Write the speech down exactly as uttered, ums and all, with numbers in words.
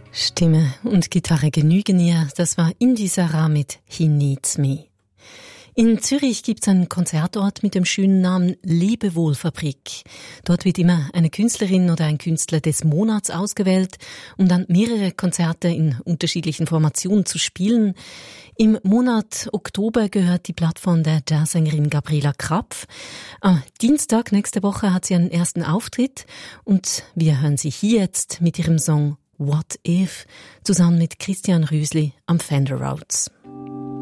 Stimme und Gitarre genügen ihr. Das war Indy Sarah mit He Needs Me. In Zürich gibt's einen Konzertort mit dem schönen Namen Lebewohl-Fabrik. Dort wird immer eine Künstlerin oder ein Künstler des Monats ausgewählt, um dann mehrere Konzerte in unterschiedlichen Formationen zu spielen. Im Monat Oktober gehört die Plattform der Jazzsängerin Gabriela Krapf. Am Dienstag nächste Woche hat sie einen ersten Auftritt und wir hören sie hier jetzt mit ihrem Song What If zusammen mit Christian Rüsli am Fender Rhodes.